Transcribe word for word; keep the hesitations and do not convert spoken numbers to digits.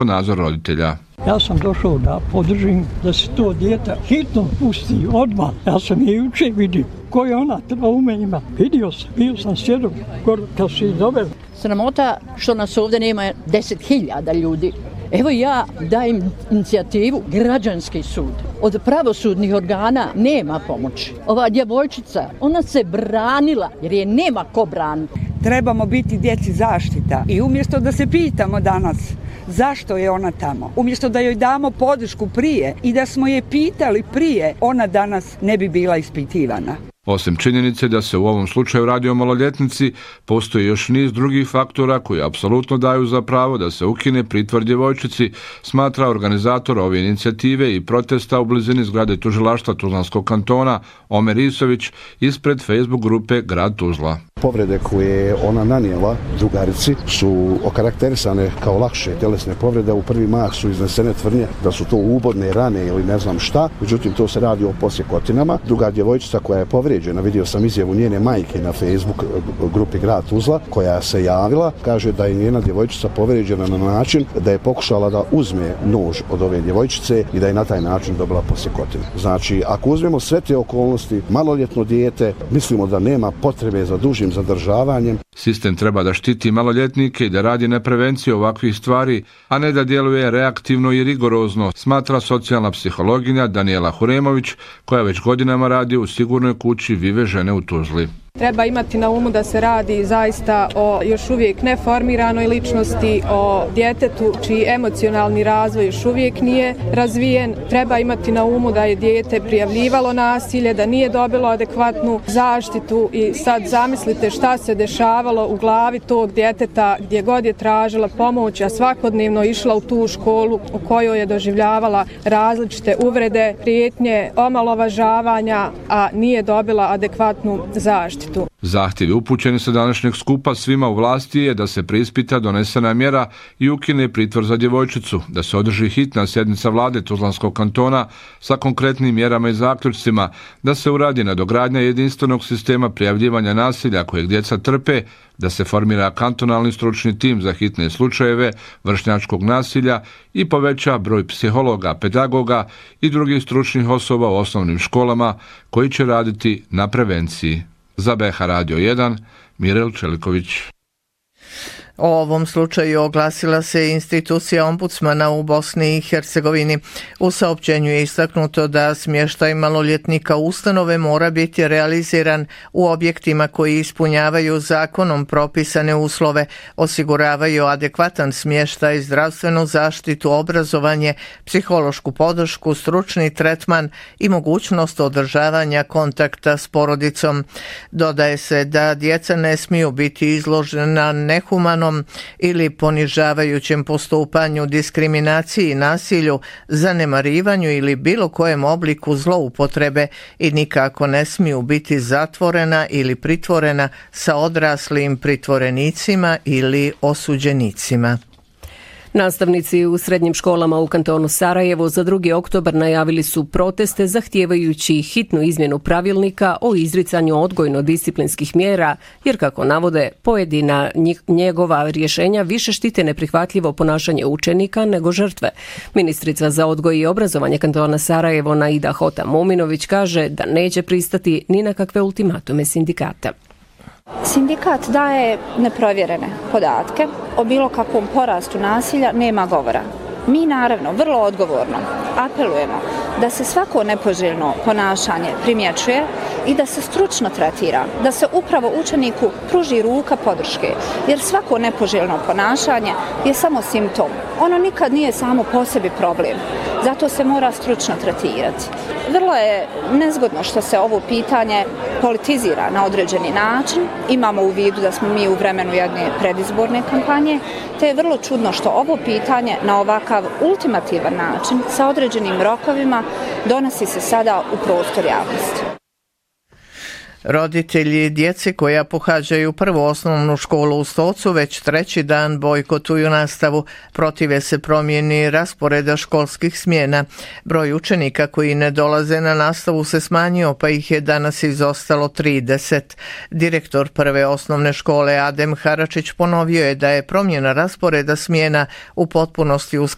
nadzor roditelja. Ja sam došao da podržim da se to dijete hitno pusti odmah. Ja sam je juče vidio koje ona traume ima. Vidio sam, bio sam svjedok kad se i doveo. Sramota što nas ovdje nema deset hiljada ljudi. Evo ja dajem inicijativu građanski sud. Od pravosudnih organa nema pomoći. Ova djevojčica, ona se branila jer je nema ko braniti. Trebamo biti djeci zaštita i umjesto da se pitamo danas zašto je ona tamo, umjesto da joj damo podršku prije i da smo je pitali prije, ona danas ne bi bila ispitivana. Osim činjenice da se u ovom slučaju radi o maloljetnici, postoji još niz drugih faktora koji apsolutno daju za pravo da se ukine pritvor djevojčici, smatra organizator ove inicijative i protesta u blizini zgrade tužilaštva Tuzlanskog kantona Omer Isović ispred Facebook grupe Grad Tuzla. Povrede koje ona nanijela drugarici su okarakterisane kao lakše tjelesne povrede. U prvi mah su iznesene tvrdnje da su to ubodne rane ili ne znam šta, međutim to se radi o posjekotinama. Druga djevojčica koja je povrijeđena, vidio sam izjavu njene majke na Facebook grupi Grad Tuzla, koja se javila, kaže da je njena djevojčica povrijeđena na način da je pokušala da uzme nož od ove djevojčice i da je na taj način dobila posjekotinu. Znači, ako uzmemo sve te okolnosti, maloljetno dijete, mislimo da nema potrebe za dužim zadržavanjem. Sistem treba da štiti maloljetnike i da radi na prevenciji ovakvih stvari, a ne da djeluje reaktivno i rigorozno, smatra socijalna psihologinja Danijela Huremović, koja već godinama radi u sigurnoj kući Vive žene u Tuzli. Treba imati na umu da se radi zaista o još uvijek neformiranoj ličnosti, o djetetu čiji emocionalni razvoj još uvijek nije razvijen. Treba imati na umu da je dijete prijavljivalo nasilje, da nije dobilo adekvatnu zaštitu i sad zamislite šta se dešavalo u glavi tog djeteta gdje god je tražila pomoć, a svakodnevno išla u tu školu u kojoj je doživljavala različite uvrede, prijetnje, omalovažavanja, a nije dobila adekvatnu zaštitu. Zahtjevi upućeni sa današnjeg skupa svima u vlasti je da se preispita donesena mjera i ukine pritvor za djevojčicu, da se održi hitna sjednica vlade Tuzlanskog kantona sa konkretnim mjerama i zaključcima, da se uradi nadogradnja jedinstvenog sistema prijavljivanja nasilja kojeg djeca trpe, da se formira kantonalni stručni tim za hitne slučajeve vršnjačkog nasilja i poveća broj psihologa, pedagoga i drugih stručnih osoba u osnovnim školama koji će raditi na prevenciji. Za B H Radio jedan, Mirel Čeliković. O ovom slučaju oglasila se institucija ombudsmana u Bosni i Hercegovini. U saopćenju je istaknuto da smještaj maloljetnika u ustanove mora biti realiziran u objektima koji ispunjavaju zakonom propisane uslove, osiguravaju adekvatan smještaj, zdravstvenu zaštitu, obrazovanje, psihološku podršku, stručni tretman i mogućnost održavanja kontakta s porodicom. Dodaje se da djeca ne smiju biti izložena nehumanom ili ponižavajućem postupanju, diskriminaciji, nasilju, zanemarivanju ili bilo kojem obliku zloupotrebe i nikako ne smiju biti zatvorena ili pritvorena sa odraslim pritvorenicima ili osuđenicima. Nastavnici u srednjim školama u kantonu Sarajevo za drugi oktobar najavili su proteste zahtijevajući hitnu izmjenu pravilnika o izricanju odgojno-disciplinskih mjera, jer kako navode, pojedina njegova rješenja više štite neprihvatljivo ponašanje učenika nego žrtve. Ministrica za odgoj i obrazovanje kantona Sarajevo Naida Hota Mominović kaže da neće pristati ni na kakve ultimatume sindikata. Sindikat daje neprovjerene podatke o bilo kakvom porastu nasilja, nema govora. Mi naravno vrlo odgovorno apelujemo da se svako nepoželjno ponašanje primjećuje i da se stručno tretira, da se upravo učeniku pruži ruka podrške, jer svako nepoželjno ponašanje je samo simptom. Ono nikad nije samo po sebi problem, zato se mora stručno tretirati. Vrlo je nezgodno što se ovo pitanje politizira na određeni način. Imamo u vidu da smo mi u vremenu jedne predizborne kampanje, te je vrlo čudno što ovo pitanje na ovakav ultimativan način sa određenim rokovima donosi se sada u prostor javnosti. Roditelji djece koja pohađaju prvu osnovnu školu u Stocu već treći dan bojkotuju nastavu, protive se promjeni rasporeda školskih smjena. Broj učenika koji ne dolaze na nastavu se smanjio, pa ih je danas izostalo trideset. Direktor prve osnovne škole Adem Haračić ponovio je da je promjena rasporeda smjena u potpunosti usklađena